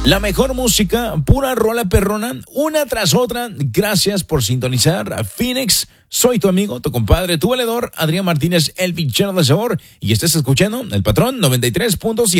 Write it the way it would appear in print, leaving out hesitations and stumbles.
La mejor música, pura rola perrona, una tras otra. Gracias por sintonizar a Phoenix. Soy tu amigo, tu compadre, tu valedor, Adrián Martínez, el pinchero de sabor. Y estás escuchando El Patrón 93.7.